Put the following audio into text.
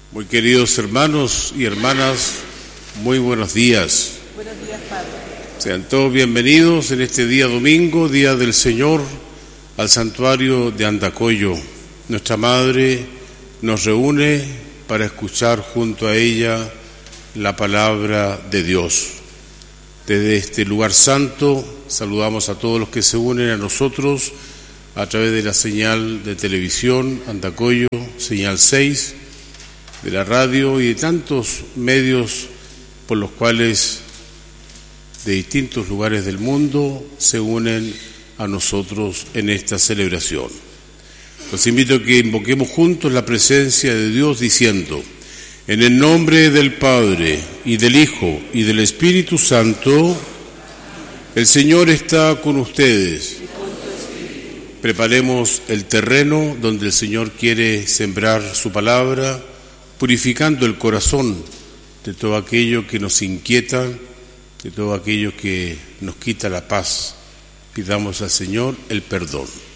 Muy queridos hermanos y hermanas, muy buenos días. Buenos días, Padre. Sean todos bienvenidos en este día domingo, Día del Señor, al santuario de Andacollo. Nuestra Madre nos reúne para escuchar junto a ella la palabra de Dios. Desde este lugar santo saludamos a todos los que se unen a nosotros a través de la señal de televisión Andacollo, señal 6, de la radio y de tantos medios por los cuales de distintos lugares del mundo se unen a nosotros en esta celebración. Los invito a que invoquemos juntos la presencia de Dios diciendo: en el nombre del Padre, y del Hijo, y del Espíritu Santo, el Señor está con ustedes. Preparemos el terreno donde el Señor quiere sembrar su palabra, purificando el corazón de todo aquello que nos inquieta, de todo aquello que nos quita la paz. Pidamos al Señor el perdón.